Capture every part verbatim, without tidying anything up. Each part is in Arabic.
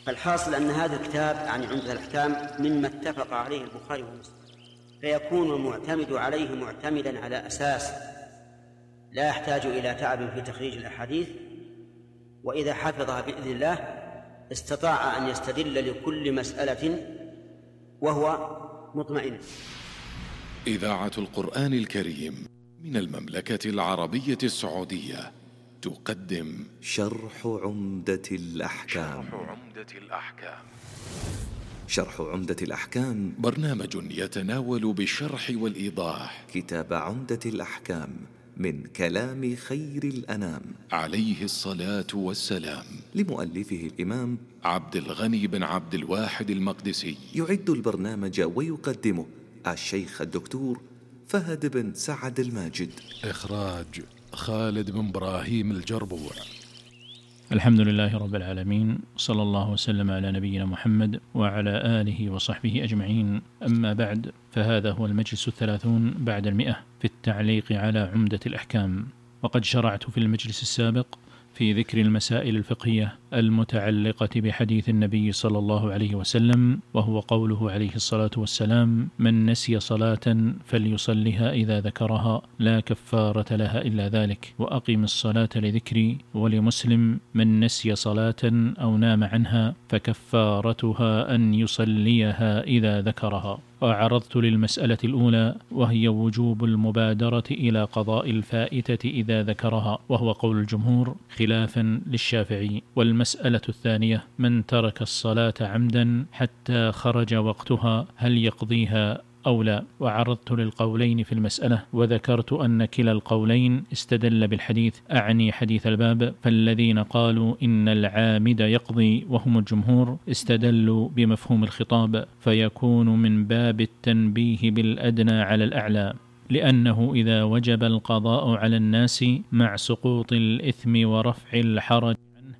الحاصل أن هذا الكتاب عن عمدة الأحكام مما اتفق عليه البخاري ومسلم، فيكون المعتمد عليه معتمدا على أساس لا يحتاج إلى تعب في تخريج الأحاديث، وإذا حفظها بإذن الله استطاع أن يستدل لكل مسألة وهو مطمئن. إذاعة القرآن الكريم من المملكة العربية السعودية تقدم شرح عمدة الأحكام. شرح عمدة الأحكام شرح عمدة الأحكام برنامج يتناول بالشرح والإيضاح كتاب عمدة الأحكام من كلام خير الأنام عليه الصلاة والسلام، لمؤلفه الإمام عبد الغني بن عبد الواحد المقدسي. يعد البرنامج ويقدمه الشيخ الدكتور فهد بن سعد الماجد. إخراج خالد بن إبراهيم الجربوع. الحمد لله رب العالمين، صلى الله وسلم على نبينا محمد وعلى آله وصحبه أجمعين. أما بعد، فهذا هو المجلس الثلاثون بعد المئة في التعليق على عمدة الأحكام. وقد شرعت في المجلس السابق في ذكر المسائل الفقهية المتعلقة بحديث النبي صلى الله عليه وسلم، وهو قوله عليه الصلاة والسلام: من نسي صلاة فليصلها إذا ذكرها لا كفارة لها إلا ذلك، وأقم الصلاة لذكري. ولمسلم: من نسي صلاة أو نام عنها فكفارتها أن يصليها إذا ذكرها. وعرضت للمسألة الأولى، وهي وجوب المبادرة إلى قضاء الفائتة إذا ذكرها، وهو قول الجمهور خلافا للشافعي. والمسألة الثانية: من ترك الصلاة عمدا حتى خرج وقتها هل يقضيها أو لا؟ وعرضت للقولين في المسألة، وذكرت أن كلا القولين استدل بالحديث، أعني حديث الباب. فالذين قالوا إن العامد يقضي وهم الجمهور استدلوا بمفهوم الخطاب، فيكون من باب التنبيه بالأدنى على الأعلى، لأنه إذا وجب القضاء على الناس مع سقوط الإثم ورفع الحرج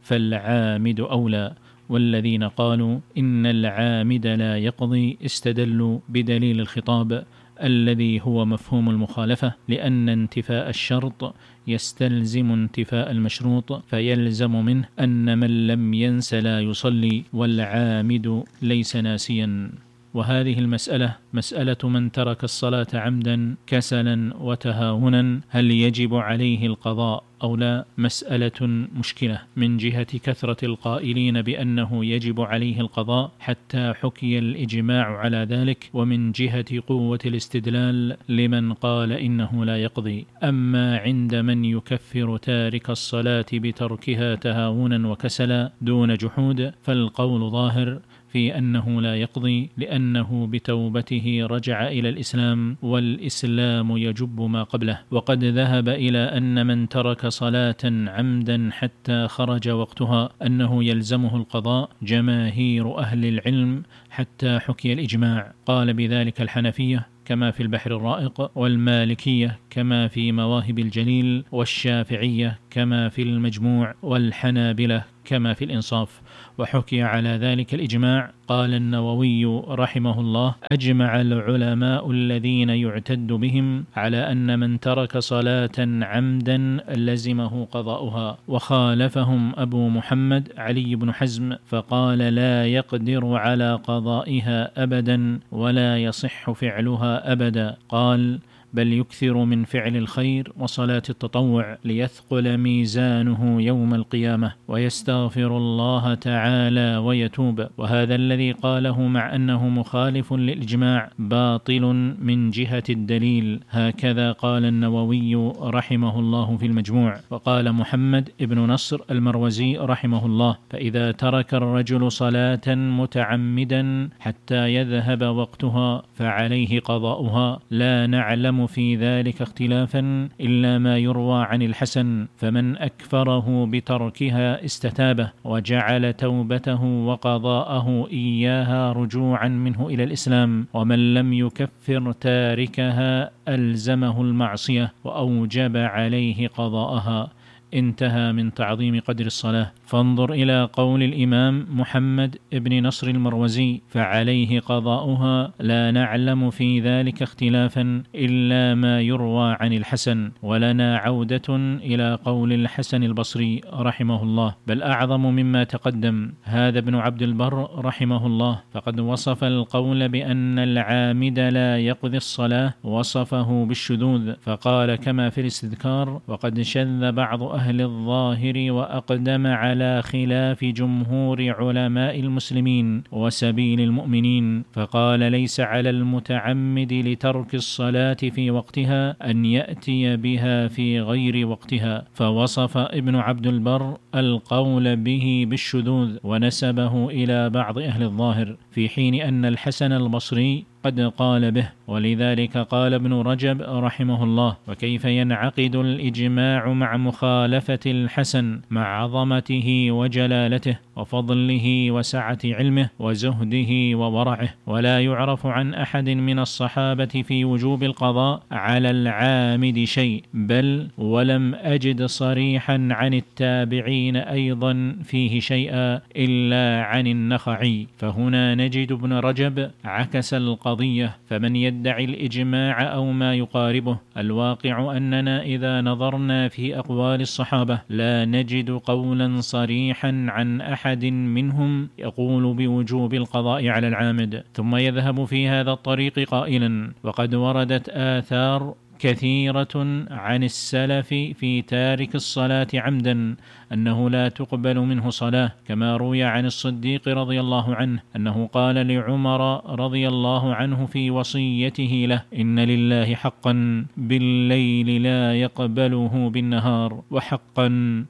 فالعامد أولى. والذين قالوا إن العامد لا يقضي استدلوا بدليل الخطاب الذي هو مفهوم المخالفة، لأن انتفاء الشرط يستلزم انتفاء المشروط، فيلزم منه أن من لم ينس لا يصلي، والعامد ليس ناسيا. وهذه المسألة مسألة من ترك الصلاة عمدا كسلا وتهاونا هل يجب عليه القضاء أو لا؟ مسألة مشكلة من جهة كثرة القائلين بأنه يجب عليه القضاء حتى حكي الإجماع على ذلك، ومن جهة قوة الاستدلال لمن قال إنه لا يقضي. أما عند من يكفر تارك الصلاة بتركها تهاونا وكسلا دون جحود، فالقول ظاهر في أنه لا يقضي، لأنه بتوبته رجع إلى الإسلام، والإسلام يجب ما قبله. وقد ذهب إلى أن من ترك صلاة عمدا حتى خرج وقتها أنه يلزمه القضاء جماهير أهل العلم حتى حكي الإجماع. قال بذلك الحنفية كما في البحر الرائق، والمالكية كما في مواهب الجليل، والشافعية كما في المجموع، والحنابلة كما في الإنصاف. وحكي على ذلك الإجماع. قال النووي رحمه الله: أجمع العلماء الذين يعتد بهم على أن من ترك صلاة عمدا لزمه قضاؤها. وخالفهم أبو محمد علي بن حزم فقال لا يقدر على قضائها أبدا ولا يصح فعلها أبدا. قال: بل يكثر من فعل الخير وصلاة التطوع ليثقل ميزانه يوم القيامة ويستغفر الله تعالى ويتوب. وهذا الذي قاله مع أنه مخالف للإجماع باطل من جهة الدليل. هكذا قال النووي رحمه الله في المجموع. وقال محمد ابن نصر المروزي رحمه الله: فإذا ترك الرجل صلاة متعمدا حتى يذهب وقتها فعليه قضاؤها، لا نعلم في ذلك اختلافا إلا ما يروى عن الحسن، فمن أكفره بتركها استتابه وجعل توبته وقضاءه إياها رجوعا منه إلى الإسلام، ومن لم يكفر تاركها ألزمه المعصية وأوجب عليه قضاءها. انتهى من تعظيم قدر الصلاة. فانظر إلى قول الإمام محمد بن نصر المروزي: فعليه قضاؤها، لا نعلم في ذلك اختلافا إلا ما يروى عن الحسن. ولنا عودة إلى قول الحسن البصري رحمه الله، بل أعظم مما تقدم. هذا ابن عبد البر رحمه الله فقد وصف القول بأن العامد لا يقضي الصلاة وصفه بالشذوذ، فقال كما في الاستذكار: وقد شذ بعض أهل الظاهر وأقدم على خلاف جمهور علماء المسلمين وسبيل المؤمنين، فقال: ليس على المتعمد لترك الصلاة في وقتها أن يأتي بها في غير وقتها. فوصف ابن عبد البر القول به بالشذوذ ونسبه إلى بعض أهل الظاهر، في حين أن الحسن البصري قد قال به. ولذلك قال ابن رجب رحمه الله: وكيف ينعقد الإجماع مع مخالفة الحسن مع عظمته وجلالته وفضله وسعة علمه وزهده وورعه؟ ولا يعرف عن أحد من الصحابة في وجوب القضاء على العامد شيء، بل ولم أجد صريحا عن التابعين أيضا فيه شيئا إلا عن النخعي. فهنا نجد ابن رجب عكس القضاء قضية. فمن يدعي الإجماع أو ما يقاربه، الواقع أننا إذا نظرنا في أقوال الصحابة لا نجد قولا صريحا عن أحد منهم يقول بوجوب القضاء على العامد، ثم يذهب في هذا الطريق قائلا: وقد وردت آثار كثيرة عن السلف في تارك الصلاة عمدا أنه لا تقبل منه صلاة، كما روي عن الصديق رضي الله عنه أنه قال لعمر رضي الله عنه في وصيته له: إن لله حقا بالليل لا يقبله بالنهار، وحقا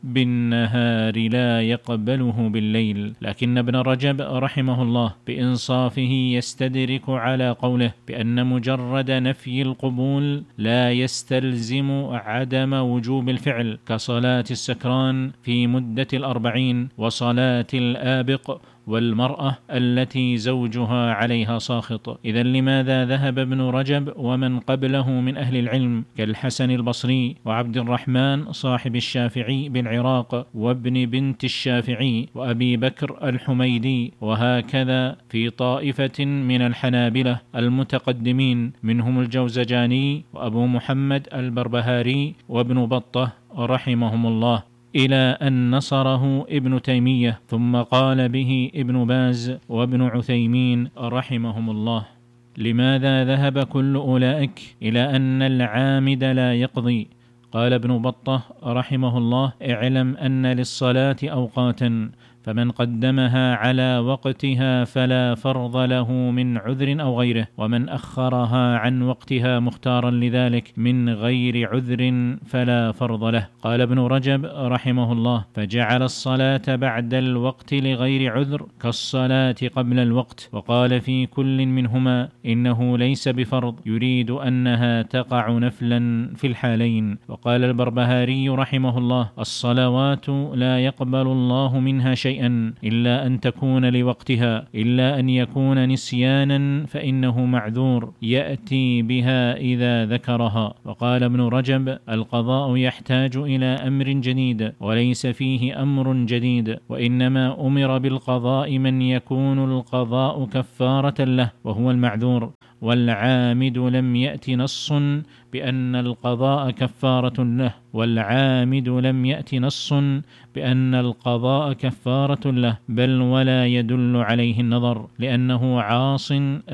بالنهار لا يقبله بالليل. لكن ابن رجب رحمه الله بإنصافه يستدرك على قوله بأن مجرد نفي القبول لا يستلزم عدم وجوب الفعل، كصلاة السكران في مدة الأربعين وصلاة الآبق والمرأة التي زوجها عليها ساخط. إذن لماذا ذهب ابن رجب ومن قبله من أهل العلم كالحسن البصري وعبد الرحمن صاحب الشافعي بالعراق وابن بنت الشافعي وأبي بكر الحميدي، وهكذا في طائفة من الحنابلة المتقدمين منهم الجوزجاني وأبو محمد البربهاري وابن بطة رحمهم الله، إلى أن نصره ابن تيمية، ثم قال به ابن باز وابن عثيمين رحمهم الله. لماذا ذهب كل أولئك إلى أن العامد لا يقضي؟ قال ابن بطة رحمه الله: اعلم أن للصلاة أوقاتا، فمن قدمها على وقتها فلا فرض له من عذر أو غيره، ومن أخرها عن وقتها مختارا لذلك من غير عذر فلا فرض له. قال ابن رجب رحمه الله: فجعل الصلاة بعد الوقت لغير عذر كالصلاة قبل الوقت، وقال في كل منهما إنه ليس بفرض، يريد أنها تقع نفلا في الحالين. وقال البربهاري رحمه الله: الصلوات لا يقبل الله منها شيئا إلا أن تكون لوقتها، إلا أن يكون نسيانا فإنه معذور يأتي بها إذا ذكرها. وقال ابن رجب: القضاء يحتاج إلى أمر جديد وليس فيه أمر جديد، وإنما أمر بالقضاء من يكون القضاء كفارة له وهو المعذور، والعامد لم يأت نص بأن القضاء كفارة له والعامد لم يأت نص بأن القضاء كفارة له، بل ولا يدل عليه النظر، لأنه عاص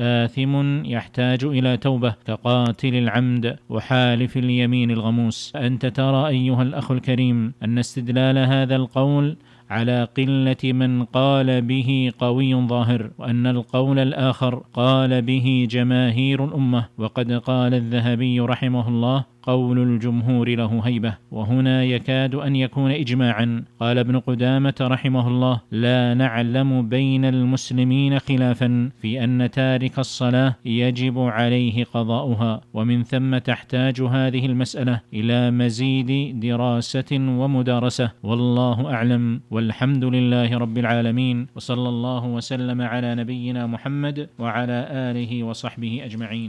آثم يحتاج إلى توبة كقاتل العمد وحالف اليمين الغموس. أنت ترى أيها الأخ الكريم أن استدلال هذا القول على قلة من قال به قوي ظاهر، وأن القول الآخر قال به جماهير الأمة، وقد قال الذهبي رحمه الله: قول الجمهور له هيبة. وهنا يكاد أن يكون إجماعا. قال ابن قدامة رحمه الله: لا نعلم بين المسلمين خلافا في أن تارك الصلاة يجب عليه قضاؤها، ومن ثم تحتاج هذه المسألة إلى مزيد دراسة ومدارسة، والله أعلم، والحمد لله رب العالمين، وصلى الله وسلم على نبينا محمد وعلى آله وصحبه أجمعين.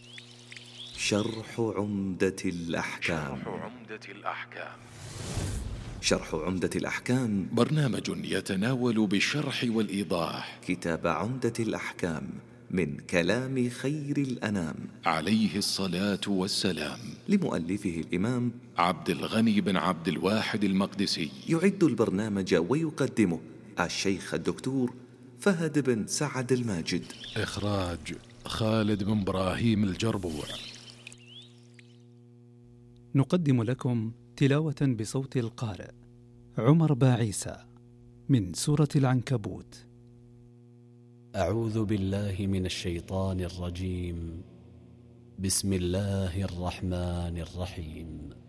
شرح عمدة الأحكام. شرح عمدة الأحكام. شرح عمدة الأحكام برنامج يتناول بالشرح والإيضاح كتاب عمدة الأحكام من كلام خير الأنام عليه الصلاة والسلام لمؤلفه الإمام عبد الغني بن عبد الواحد المقدسي. يعد البرنامج ويقدمه الشيخ الدكتور فهد بن سعد الماجد. إخراج خالد بن إبراهيم الجربوع. نقدم لكم تلاوة بصوت القارئ عمر باعيسى من سورة العنكبوت. أعوذ بالله من الشيطان الرجيم. بسم الله الرحمن الرحيم.